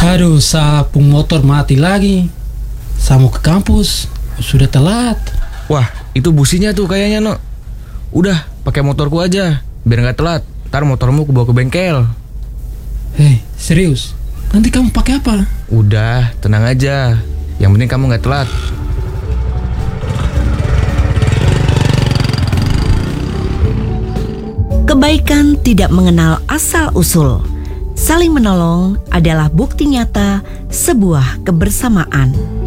Aduh, sapung motor mati lagi. Saya mau ke kampus, sudah telat. Wah, itu businya tuh kayaknya, No. Udah, pakai motorku aja, biar nggak telat. Ntar motormu ku bawa ke bengkel. Hei, serius? Nanti kamu pakai apa? Udah, tenang aja. Yang penting kamu nggak telat. Kebaikan tidak mengenal asal-usul. Saling menolong adalah bukti nyata sebuah kebersamaan.